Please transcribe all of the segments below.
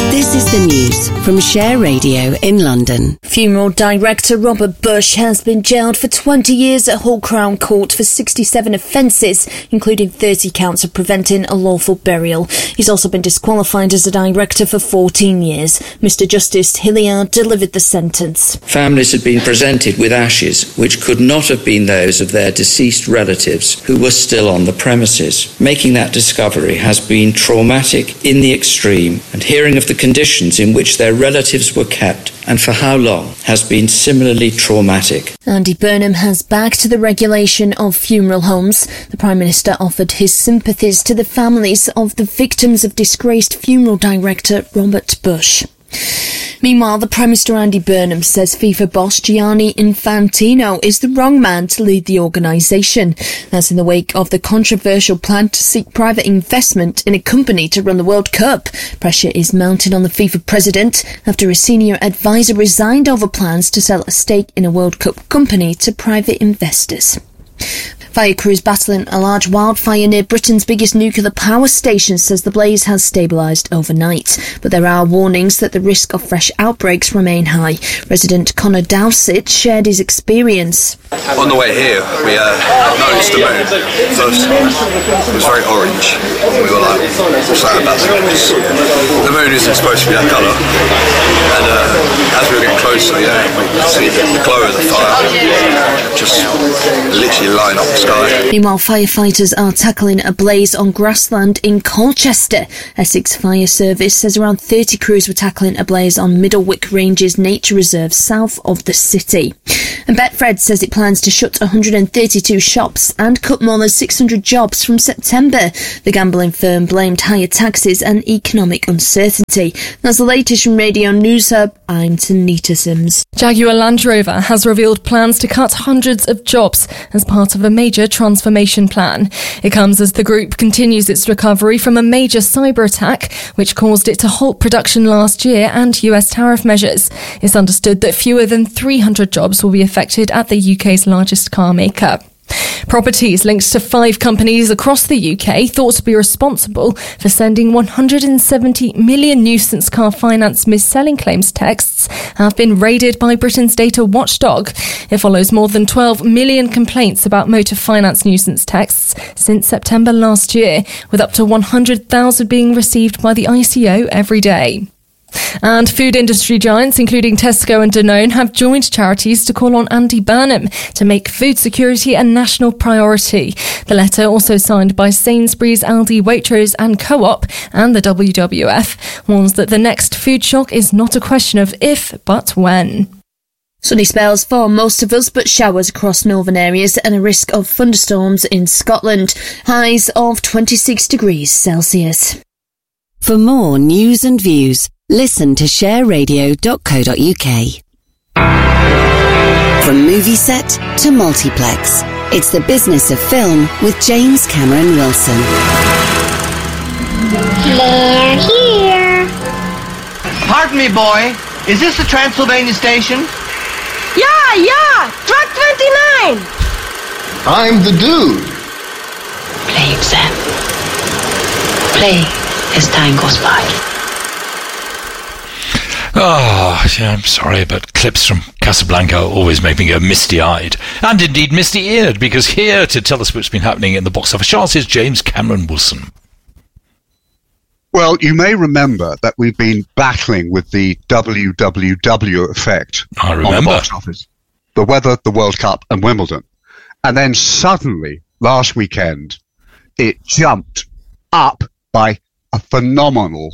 This is the news from Share Radio in London. Funeral director Robert Bush has been jailed for 20 years at Hull Crown Court for 67 offences, including 30 counts of preventing a lawful burial. He's also been disqualified as a director for 14 years. Mr Justice Hilliard delivered the sentence. Families had been presented with ashes which could not have been those of their deceased relatives who were still on the premises. Making that discovery has been traumatic in the extreme, and hearing of the conditions in which their relatives were kept and for how long has been similarly traumatic. Andy Burnham has backed the regulation of funeral homes. The Prime Minister offered his sympathies to the families of the victims of disgraced funeral director Robert Bush. Meanwhile, the Prime Minister Andy Burnham says FIFA boss Gianni Infantino is the wrong man to lead the organisation. That's in the wake of the controversial plan to seek private investment in a company to run the World Cup. Pressure is mounting on the FIFA president after a senior advisor resigned over plans to sell a stake in a World Cup company to private investors. Fire crews battling a large wildfire near Britain's biggest nuclear power station says the blaze has stabilised overnight, but there are warnings that the risk of fresh outbreaks remain high. Resident Connor Dowsett shared his experience. On the way here, we noticed the moon. First, it was very orange. We were like, what's that about? The moon isn't supposed to be that colour. And as we were getting closer, we could see the glow of the fire just literally line up the sky. Meanwhile, firefighters are tackling a blaze on grassland in Colchester. Essex Fire Service says around 30 crews were tackling a blaze on Middlewick Ranges Nature Reserve south of the city. And Betfred says it plans to shut 132 shops and cut more than 600 jobs from September. The gambling firm blamed higher taxes and economic uncertainty. That's the latest from Radio News Hub. I'm Tanita Sims. Jaguar Land Rover has revealed plans to cut hundreds of jobs as part of a major transformation plan. It comes as the group continues its recovery from a major cyber attack, which caused it to halt production last year, and US tariff measures. It's understood that fewer than 300 jobs will be affected at the UK's largest car maker. Properties linked to 5 companies across the UK thought to be responsible for sending 170 million nuisance car finance mis-selling claims texts have been raided by Britain's data watchdog. It follows more than 12 million complaints about motor finance nuisance texts since September last year, with up to 100,000 being received by the ICO every day. And food industry giants, including Tesco and Danone, have joined charities to call on Andy Burnham to make food security a national priority. The letter, also signed by Sainsbury's, Aldi, Waitrose and Co-op and the WWF, warns that the next food shock is not a question of if, but when. Sunny spells for most of us, but showers across northern areas and a risk of thunderstorms in Scotland. Highs of 26 degrees Celsius. For more news and views, listen to shareradio.co.uk. From movie set to multiplex, it's the business of film with James Cameron Wilson. They're here. Pardon me, boy. Is this the Transylvania station? Yeah, truck 29. I'm the dude. Play it, Sam. Play as time goes by. Oh, yeah, I'm sorry, but clips from Casablanca always make me go misty-eyed. And indeed misty-eared, because here to tell us what's been happening in the box office charts is James Cameron Wilson. Well, you may remember that we've been battling with the WWW effect on the box office. The weather, the World Cup and Wimbledon. And then suddenly, last weekend, it jumped up by a phenomenal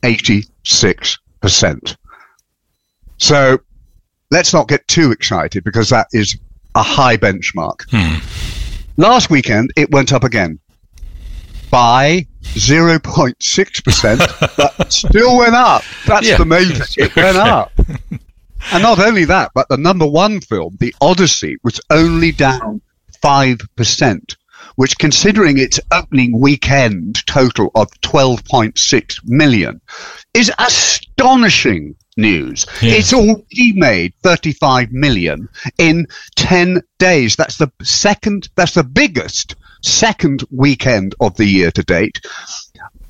86%. So let's not get too excited, because that is a high benchmark. Last weekend, it went up again by 0.6%, but still went up. That's the main thing. It went up. And not only that, but the number one film, The Odyssey, was only down 5%, which, considering its opening weekend total of 12.6 million, is astonishing news. Yeah. It's already made 35 million in 10 days. That's the biggest second weekend of the year to date.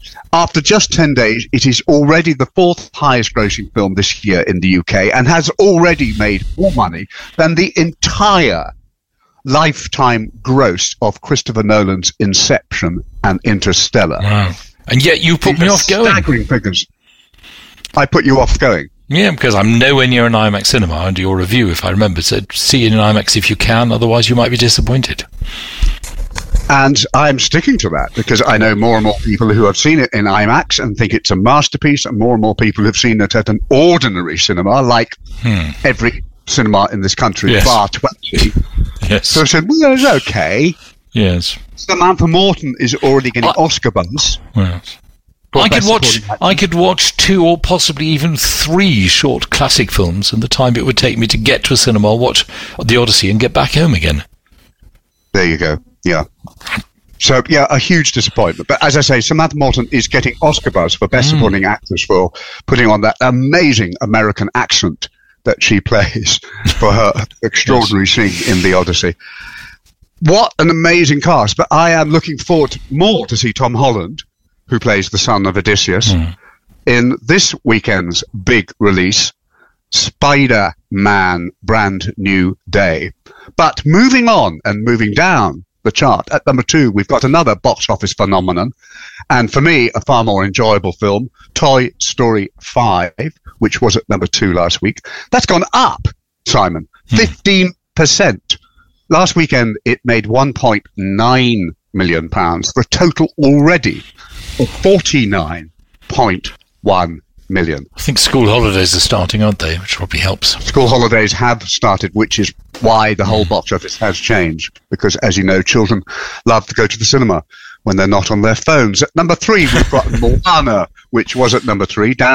After just 10 days, it is already the 4th highest grossing film this year in the UK and has already made more money than the entire lifetime gross of Christopher Nolan's Inception and Interstellar. Wow. And yet you put me off going. Staggering figures. I put you off going. Yeah, because I'm nowhere near an IMAX cinema, and your review, if I remember, said, see it in IMAX if you can, otherwise you might be disappointed. And I'm sticking to that because I know more and more people who have seen it in IMAX and think it's a masterpiece, and more who have seen it at an ordinary cinema, like every cinema in this country, bar 20. Yes. So I said, well, it's okay. Yes. Samantha Morton is already getting Oscar buzz. Yes. I could watch 2 or possibly even 3 short classic films in the time it would take me to get to a cinema, watch The Odyssey, and get back home again. There you go. Yeah. So, yeah, a huge disappointment. But as I say, Samantha Morton is getting Oscar buzz for Best Supporting Actress for putting on that amazing American accent that she plays for her extraordinary scene in The Odyssey. What an amazing cast. But I am looking forward more to see Tom Holland, who plays the son of Odysseus, in this weekend's big release, Spider-Man Brand New Day. But moving on and moving down the chart, at number 2, we've got another box office phenomenon, and for me, a far more enjoyable film, Toy Story 5, which was at number 2 last week. That's gone up, Simon, 15%. Last weekend, it made £1.9 million for a total already of 49.1 million. I think school holidays are starting, aren't they? Which probably helps. School holidays have started, which is why the whole box office has changed. Because, as you know, children love to go to the cinema when they're not on their phones. At number 3, we've got Moana, which was at number 3, down